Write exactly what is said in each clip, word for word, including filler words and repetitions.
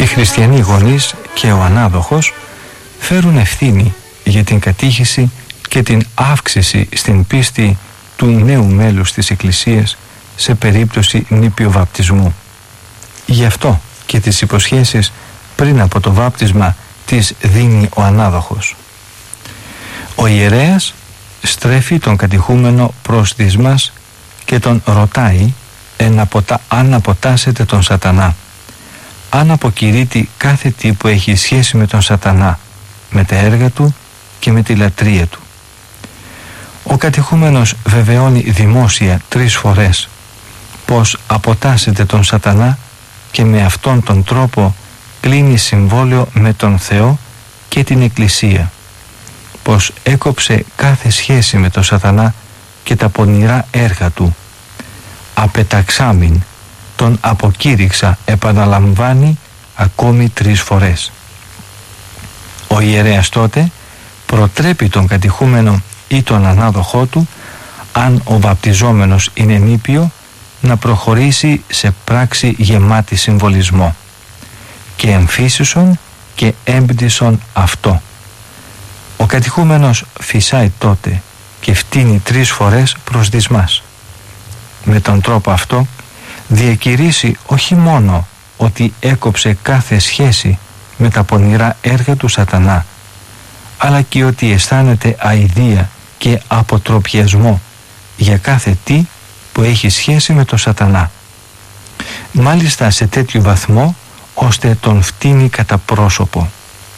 Οι χριστιανοί γονείς και ο ανάδοχος φέρουν ευθύνη για την κατήχηση και την αύξηση στην πίστη του νέου μέλους της Εκκλησίας σε περίπτωση νήπιου βαπτισμού. Γι' αυτό και τις υποσχέσεις πριν από το βάπτισμα τις δίνει ο ανάδοχος. Ο ιερέας στρέφει τον κατηχούμενο προς δυσμάς και τον ρωτάει αν αποτάσσεται τον σατανά, αν αποκηρύττει κάθε τι που έχει σχέση με τον σατανά, με τα έργα του και με τη λατρεία του. Ο κατηχούμενος βεβαιώνει δημόσια τρεις φορές πως αποτάσσεται τον σατανά και με αυτόν τον τρόπο κλείνει συμβόλαιο με τον Θεό και την Εκκλησία, πως έκοψε κάθε σχέση με τον σατανά και τα πονηρά έργα του. Απεταξάμην, τον αποκήρυξα, επαναλαμβάνει ακόμη τρεις φορές. Ο ιερέας τότε προτρέπει τον κατηχούμενο ή τον ανάδοχό του, αν ο βαπτιζόμενος είναι νήπιο, να προχωρήσει σε πράξη γεμάτη συμβολισμό και εμφύσισον και έμπτυσον αυτό. Ο κατηχούμενος φυσάει τότε και φτύνει τρεις φορές προς δυσμάς. Με τον τρόπο αυτό διακηρύσει όχι μόνο ότι έκοψε κάθε σχέση με τα πονηρά έργα του σατανά, αλλά και ότι αισθάνεται αηδία και αποτροπιασμό για κάθε τι που έχει σχέση με το σατανά. Μάλιστα σε τέτοιο βαθμό ώστε τον φτύνει κατά πρόσωπο.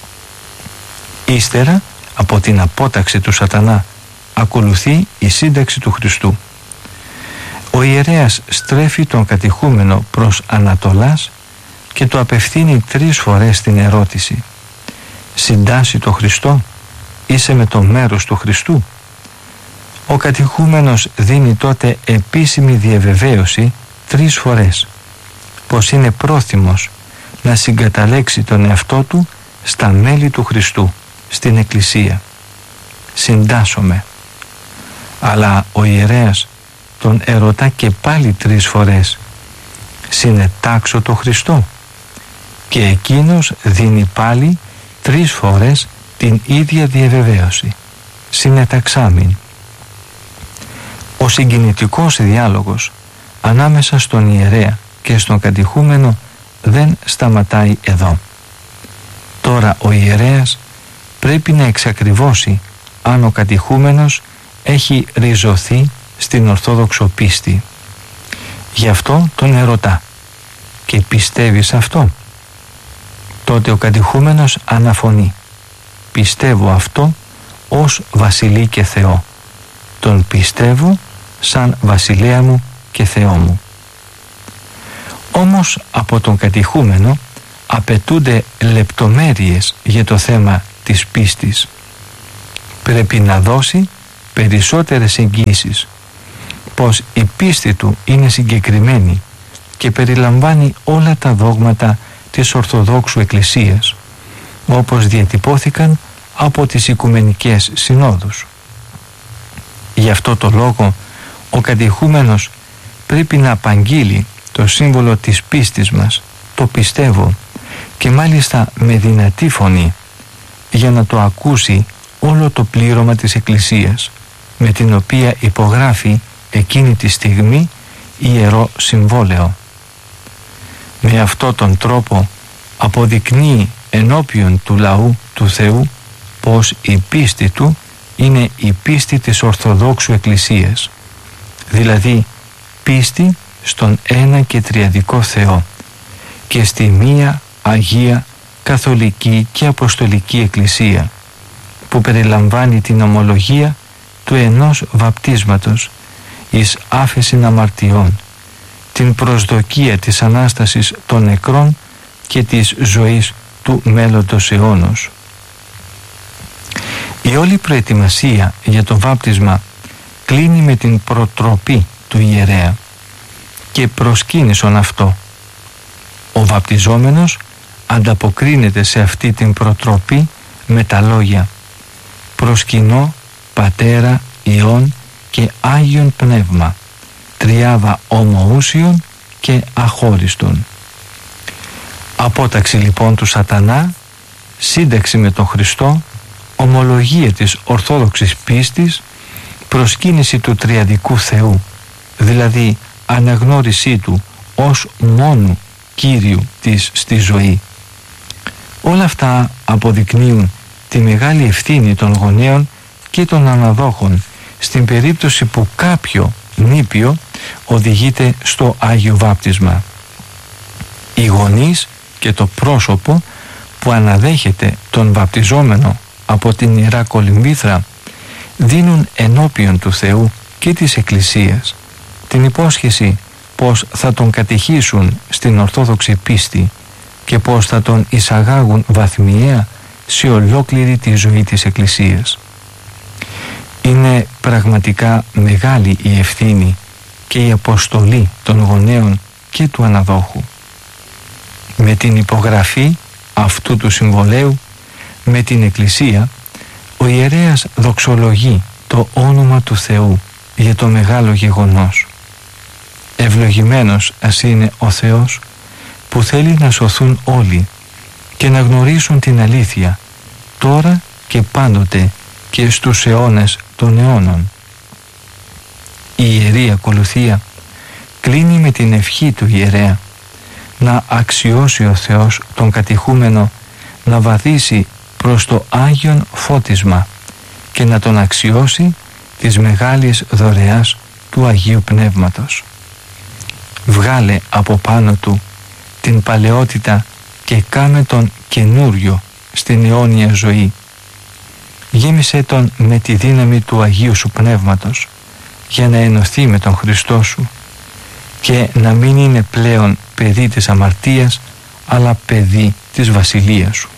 Ύστερα από την απόταξη του σατανά ακολουθεί η σύνταξη του Χριστού. Ο ιερέας στρέφει τον κατηχούμενο προς Ανατολάς και του απευθύνει τρεις φορές την ερώτηση: συντάσσει το Χριστό, είσαι με το μέρος του Χριστού? Ο κατηχούμενος δίνει τότε επίσημη διαβεβαίωση τρεις φορές πως είναι πρόθυμος να συγκαταλέξει τον εαυτό του στα μέλη του Χριστού, στην Εκκλησία. Συντάσσομαι. Αλλά ο ιερέας τον ερωτά και πάλι τρεις φορές: συνετάξω το Χριστό? Και εκείνος δίνει πάλι τρεις φορές την ίδια διαβεβαίωση: συνεταξάμην. Ο συγκινητικός διάλογος ανάμεσα στον ιερέα και στον κατηχούμενο δεν σταματάει εδώ. Τώρα ο ιερέας πρέπει να εξακριβώσει αν ο κατηχούμενος έχει ριζωθεί στην ορθόδοξο πίστη. Γι' αυτό τον ερωτά: και πιστεύεις αυτό? Τότε ο κατηχούμενος αναφωνεί: πιστεύω αυτό ως βασιλεί και Θεό. Τον πιστεύω σαν βασιλέα μου και Θεό μου. Όμως από τον κατηχούμενο απαιτούνται λεπτομέρειες για το θέμα της πίστης. Πρέπει να δώσει περισσότερες εγγύησεις πως η πίστη του είναι συγκεκριμένη και περιλαμβάνει όλα τα δόγματα της Ορθοδόξου Εκκλησίας, όπως διατυπώθηκαν από τις Οικουμενικές Συνόδους. Γι' αυτό το λόγο ο κατηχούμενος πρέπει να απαγγείλει το σύμβολο της πίστης μας, το πιστεύω, και μάλιστα με δυνατή φωνή, για να το ακούσει όλο το πλήρωμα της Εκκλησίας, με την οποία υπογράφει εκείνη τη στιγμή ιερό συμβόλαιο. Με αυτόν τον τρόπο αποδεικνύει ενώπιον του λαού του Θεού πως η πίστη του είναι η πίστη της Ορθοδόξου Εκκλησίας, δηλαδή πίστη στον ένα και τριαδικό Θεό και στη μία Αγία Καθολική και Αποστολική Εκκλησία, που περιλαμβάνει την ομολογία του ενός βαπτίσματος εις άφεσιν αμαρτιών, την προσδοκία της Ανάστασης των νεκρών και της ζωής του μέλλοντος αιώνος. Η όλη προετοιμασία για το βάπτισμα κλείνει με την προτροπή του ιερέα και προσκύνησον αυτό. Ο βαπτιζόμενος ανταποκρίνεται σε αυτή την προτροπή με τα λόγια: προσκυνώ Πατέρα, Υιόν και Άγιον Πνεύμα, τριάδα ομοούσιον και αχώριστον. Απόταξη λοιπόν του σατανά, σύνταξη με τον Χριστό, ομολογία της ορθόδοξης πίστης, προσκύνηση του τριαδικού Θεού, δηλαδή αναγνώρισή του ως μόνου Κύριου της στη ζωή. Όλα αυτά αποδεικνύουν τη μεγάλη ευθύνη των γονέων και των αναδόχων στην περίπτωση που κάποιο νήπιο οδηγείται στο Άγιο Βάπτισμα. Οι γονείς και το πρόσωπο που αναδέχεται τον βαπτιζόμενο από την Ιερά Κολυμβήθρα δίνουν ενώπιον του Θεού και της Εκκλησίας την υπόσχεση πως θα τον κατηχήσουν στην Ορθόδοξη πίστη και πως θα τον εισαγάγουν βαθμιαία σε ολόκληρη τη ζωή της Εκκλησίας. Είναι πραγματικά μεγάλη η ευθύνη και η αποστολή των γονέων και του αναδόχου. Με την υπογραφή αυτού του συμβολέου με την Εκκλησία, ο ιερέας δοξολογεί το όνομα του Θεού για το μεγάλο γεγονός. Ευλογημένος ας είναι ο Θεός που θέλει να σωθούν όλοι και να γνωρίσουν την αλήθεια τώρα και πάντοτε και στους αιώνες των αιώνων. Η Ιερή Ακολουθία κλείνει με την ευχή του ιερέα να αξιώσει ο Θεός τον κατηχούμενο να βαδίσει προς το Άγιον φώτισμα και να τον αξιώσει της μεγάλης δωρεάς του Αγίου Πνεύματος. Βγάλε από πάνω του την παλαιότητα και κάμε τον καινούριο στην αιώνια ζωή. Γέμισε τον με τη δύναμη του Αγίου σου Πνεύματος για να ενωθεί με τον Χριστό σου και να μην είναι πλέον παιδί της αμαρτίας αλλά παιδί της βασιλείας σου.